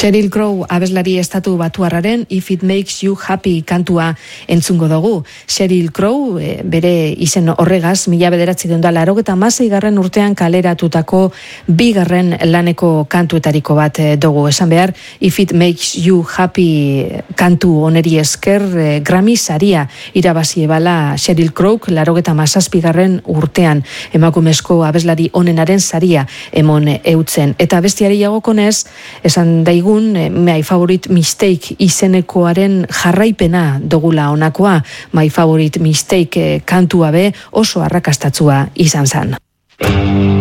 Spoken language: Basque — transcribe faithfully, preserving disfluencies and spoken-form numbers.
Sheryl Crow abeslari estatu batuarraren If It Makes You Happy kantua entzungo dugu. Sheryl Crow e, bere izen horregaz mila bederatziehun eta laurogeita hamaseigarren urtean kaleratutako bigarren laneko kantuetariko bat e, dugu. Esan behar, If It Makes You Happy kantu oneri esker e, Grammy saria irabazi ebala Sheryl Crow laurogeita hamazazpigarren urtean emakumezko abeslari onenaren saria emon eutzen. Eta bestiari jagokonez, esan daigun My Favorite Mistake izenekoaren jarraipena dogula honakoa. My Favorite Mistake kantua be oso arrakastatsua izan zen.